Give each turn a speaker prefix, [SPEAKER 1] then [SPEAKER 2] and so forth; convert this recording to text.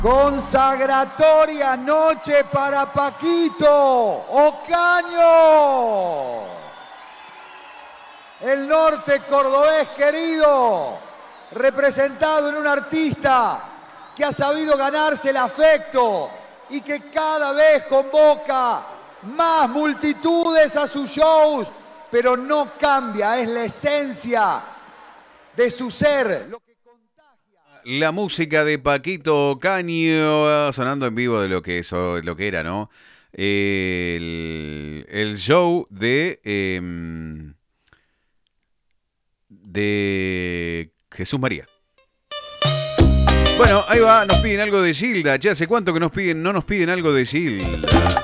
[SPEAKER 1] Consagratoria noche para Paquito Ocaño. El norte cordobés querido, representado en un artista que ha sabido ganarse el afecto y que cada vez convoca más multitudes a sus shows, pero no cambia, es la esencia de su ser.
[SPEAKER 2] La música de Paquito Ocaño sonando en vivo de lo que era, ¿no? El show de Jesús María. Bueno, ahí va, nos piden algo de Gilda. Ya hace cuánto que no nos piden algo de Gilda.